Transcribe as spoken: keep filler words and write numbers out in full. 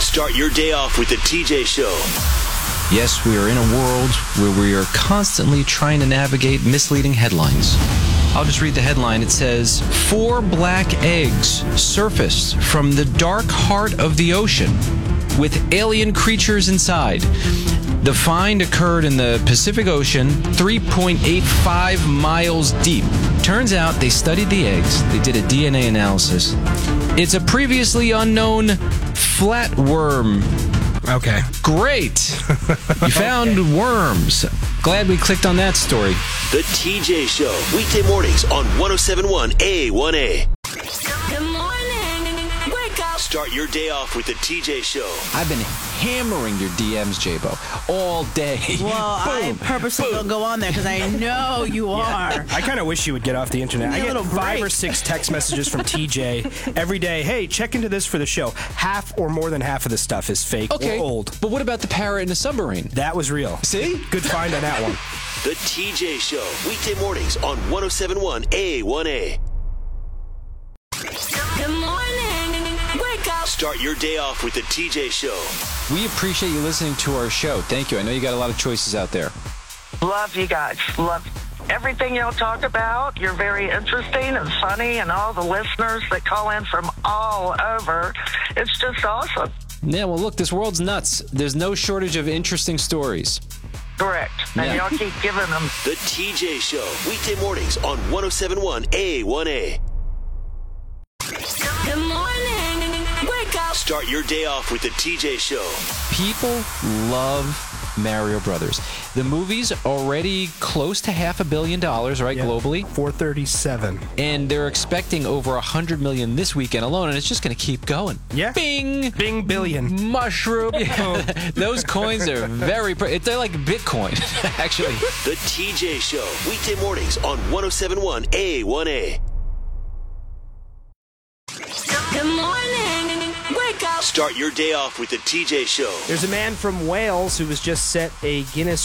Start your day off with the T J Show. Yes, we are in a world where we are constantly trying to navigate misleading headlines. I'll just read the headline. It says, four black eggs surfaced from the dark heart of the ocean with alien creatures inside. The find occurred in the Pacific Ocean, three point eight five miles deep. Turns out they studied the eggs. They did a D N A analysis. It's a previously unknown flatworm. Okay. Great. You found okay. worms. Glad we clicked on that story. The T J Show, weekday mornings on one oh seven point one A one A. Good morning. Wake up. Start your day off with the T J Show. I've been hammering your D Ms, J-Bo, all day. Well, I purposely boom. don't go on there because I know you are. Yeah. I kind of wish you would get off the internet. I get five or six text messages from T J every day. Hey, check into this for the show. Half or more than half of the stuff is fake okay. or old. But what about the parrot in the submarine? That was real. See? Good find on that one. The T J Show, weekday mornings on one oh seven point one A one A. Good morning. Wake up. Start your day off with the T J Show. We appreciate you listening to our show. Thank you. I know you got a lot of choices out there. Love you guys. Love everything y'all talk about. You're very interesting and funny, and all the listeners that call in from all over. It's just awesome. Yeah, well, look, this world's nuts. There's no shortage of interesting stories. Correct. And yeah. y'all keep giving them. The T J Show, weekday mornings on one oh seven point one A one A. Good morning. Wake up. Start your day off with the T J Show. People love Mario Brothers. The movie's already close to half a billion dollars, right, yep. globally? four thirty-seven. And they're expecting over one hundred million this weekend alone, and it's just going to keep going. Yeah. Bing! Bing billion. Mushroom. Those coins are very... Pre- they're like Bitcoin, actually. The T J Show, weekday mornings on one oh seven point one A one A. Good morning. Wake up. Start your day off with the T J Show. There's a man from Wales who was just set a Guinness